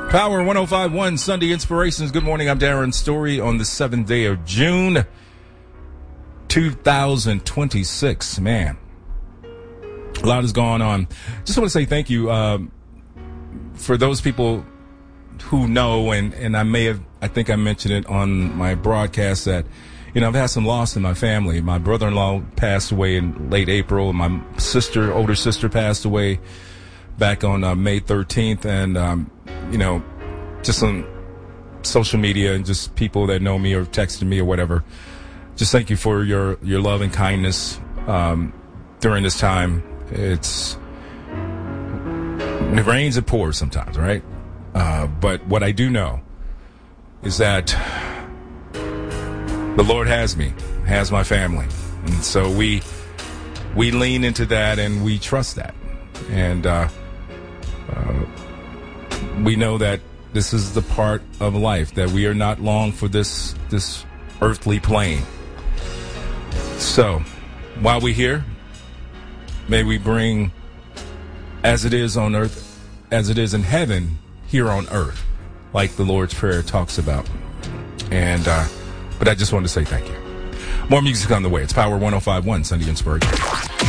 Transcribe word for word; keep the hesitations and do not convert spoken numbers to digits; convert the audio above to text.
Power one oh five point one Sunday Inspirations. Good morning. I'm Darren Story on the seventh day of June, two thousand twenty-six. Man, a lot has gone on. Just want to say thank you um, for those people who know, and, and I may have, I think I mentioned it on my broadcast that, you know, I've had some loss in my family. My brother-in-law passed away in late April. My sister, older sister, passed away back on uh, May thirteenth, and um, you know, just on social media and just people that know me or texted me or whatever. Just thank you for your, your love and kindness um, during this time. It's it rains and pours sometimes, right? Uh, but what I do know is that the Lord has me, has my family, and so we we lean into that and we trust that, and uh, uh, we know that this is the part of life, that we are not long for this this earthly plane. So, while we're here, may we bring as it is on earth, as it is in heaven, here on earth, like the Lord's Prayer talks about. And, uh, but I just wanted to say thank you. More music on the way. It's Power one oh five point one Sunday Inspiration.